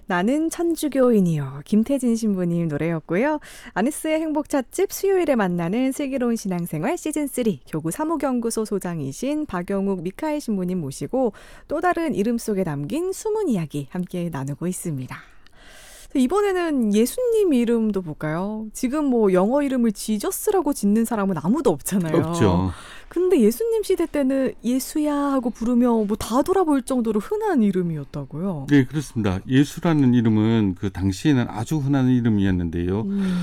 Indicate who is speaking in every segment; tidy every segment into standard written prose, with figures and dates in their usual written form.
Speaker 1: 나는 천주교인이요. 김태진 신부님 노래였고요. 아네스의 행복 찻집 수요일에 만나는 슬기로운 신앙생활 시즌3 교구 사무연구소 소장이신 박영욱 미카엘 신부님 모시고 또 다른 이름 속에 담긴 숨은 이야기 함께 나누고 있습니다. 이번에는 예수님 이름도 볼까요? 지금 뭐 영어 이름을 지저스라고 짓는 사람은 아무도 없잖아요.
Speaker 2: 없죠.
Speaker 1: 근데 예수님 시대 때는 예수야 하고 부르면 뭐 다 돌아볼 정도로 흔한 이름이었다고요?
Speaker 2: 네, 그렇습니다. 예수라는 이름은 그 당시에는 아주 흔한 이름이었는데요.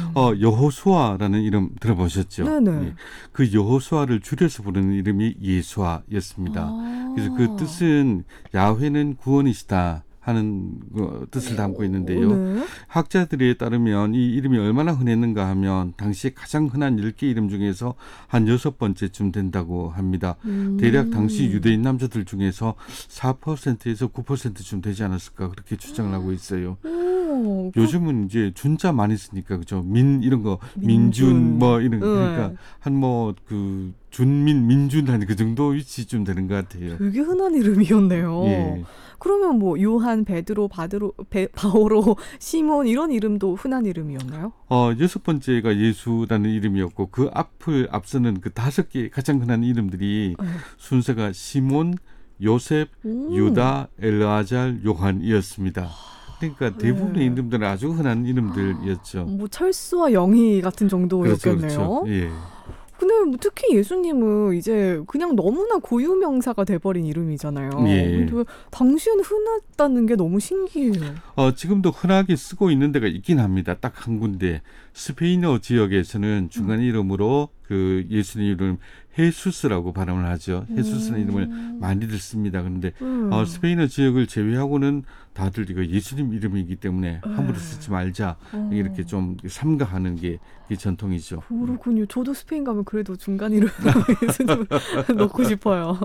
Speaker 2: 여호수아라는 이름 들어보셨죠?
Speaker 1: 네네.
Speaker 2: 네. 그 여호수아를 줄여서 부르는 이름이 예수아였습니다. 그래서 그 뜻은 야훼는 구원이시다 하는 뜻을 담고 있는데요.
Speaker 1: 네.
Speaker 2: 학자들에 따르면 이 이름이 얼마나 흔했는가 하면 당시에 가장 흔한 10개 이름 중에서 한 6번째쯤 된다고 합니다. 대략 당시 유대인 남자들 중에서 4%에서 9%쯤 되지 않았을까 그렇게 주장을 하고 있어요. 요즘은 이제 준자 많이 쓰니까 그죠? 이런 거 민준 뭐 이런 그러니까 한 뭐 그 준민 민준 한 그 정도 위치쯤 되는 것 같아요.
Speaker 1: 되게 흔한 이름이었네요.
Speaker 2: 예.
Speaker 1: 그러면 뭐 요한, 베드로, 바오로, 시몬 이런 이름도 흔한 이름이었나요?
Speaker 2: 6번째가 예수라는 이름이었고 그 앞을 앞서는 그 5개 가장 흔한 이름들이 순서가 시몬, 요셉, 유다, 엘르아잘, 요한이었습니다. 그러니까 대부분의 이름들은 아주 흔한 이름들이었죠.
Speaker 1: 뭐 철수와 영희 같은 정도였겠네요.
Speaker 2: 그렇죠. 예.
Speaker 1: 근데 뭐 특히 예수님은 이제 그냥 너무나 고유명사가 돼버린 이름이잖아요.
Speaker 2: 예.
Speaker 1: 근데 당시에는 흔했다는 게 너무 신기해요.
Speaker 2: 지금도 흔하게 쓰고 있는 데가 있긴 합니다. 딱 한 군데. 스페인어 지역에서는 중간 이름으로 그 예수님 이름 헤수스라고 발음을 하죠. 헤수스라는 이름을 많이들 씁니다. 그런데 스페인어 지역을 제외하고는 다들 이거 예수님 이름이기 때문에 함부로 쓰지 말자. 이렇게 좀 삼가하는 게 전통이죠.
Speaker 1: 그렇군요. 저도 스페인 가면 그래도 중간 이름 예수님 넣고 싶어요.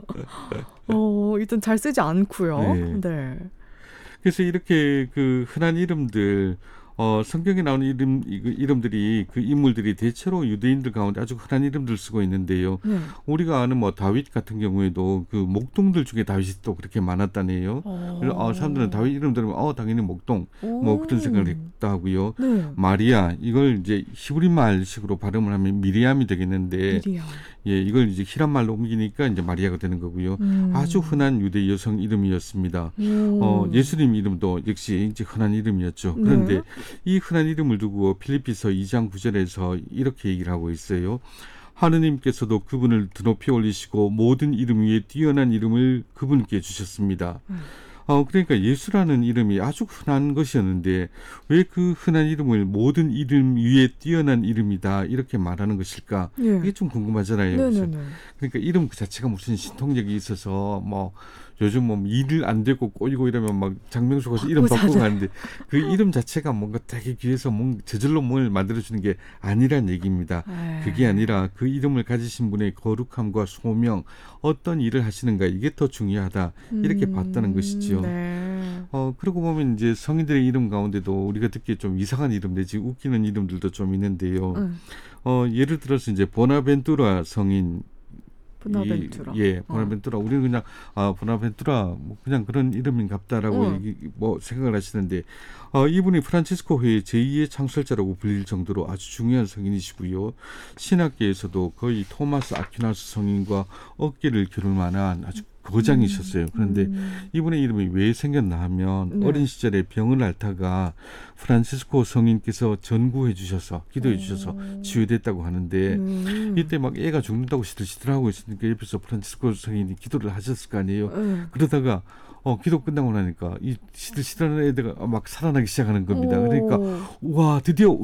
Speaker 1: 일단 잘 쓰지 않고요. 네.
Speaker 2: 그래서 이렇게 그 흔한 이름들 성경에 나오는 이름들이 그 인물들이 대체로 유대인들 가운데 아주 흔한 이름들 쓰고 있는데요. 우리가 아는 뭐 다윗 같은 경우에도 그 목동들 중에 다윗이 또 그렇게 많았다네요. 그래서 사람들은 다윗 이름 들으면 당연히 목동 뭐 그런 생각을 했다 하고요. 마리아 이걸 이제 히브리 말식으로 발음을 하면 미리암이 되겠는데 이걸 이제 히람 말로 옮기니까 이제 마리아가 되는 거고요. 아주 흔한 유대 여성 이름이었습니다. 예수님 이름도 역시 이제 흔한 이름이었죠. 그런데 이 흔한 이름을 두고 필립비서 2장 9절에서 이렇게 얘기를 하고 있어요. 하느님께서도 그분을 드높이 올리시고 모든 이름 위에 뛰어난 이름을 그분께 주셨습니다. 그러니까 예수라는 이름이 아주 흔한 것이었는데 왜 그 흔한 이름을 모든 이름 위에 뛰어난 이름이다 이렇게 말하는 것일까? 이게 좀 궁금하잖아요. 그러니까 이름 그 자체가 무슨 신통력이 있어서 뭐 요즘 뭐 일을 안 되고 꼬이고 이러면 막 장명수 가서 이름 바꾸고 하는데 그 이름 자체가 뭔가 되게 귀해서 저절로 뭘 만들어주는 게 아니란 얘기입니다. 그게 아니라 그 이름을 가지신 분의 거룩함과 소명 어떤 일을 하시는가 이게 더 중요하다 이렇게 봤다는 것이죠. 그러고 보면 이제 성인들의 이름 가운데도 우리가 듣기에 좀 이상한 이름 내지 웃기는 이름들도 좀 있는데요. 예를 들어서 이제 보나벤투라 성인
Speaker 1: 보나벤투라.
Speaker 2: 보나벤투라. 우리는 그냥 보나벤투라 뭐 그냥 그런 이름인갑다라고 생각을 하시는데 이분이 프란치스코 회의 제2의 창설자라고 불릴 정도로 아주 중요한 성인이시고요. 신학계에서도 거의 토마스 아퀴나스 성인과 어깨를 겨룰 만한 아주 거장이셨어요. 그런데 이분의 이름이 왜 생겼나 하면 어린 시절에 병을 앓다가 프란치스코 성인께서 전구해 주셔서 기도해 주셔서 치유됐다고 하는데 이때 막 애가 죽는다고 시들시들하고 있으니까 옆에서 프란치스코 성인이 기도를 하셨을 거 아니에요. 그러다가 기도 끝나고 나니까 이 시들시들한 애가 막 살아나기 시작하는 겁니다. 그러니까 우와 드디어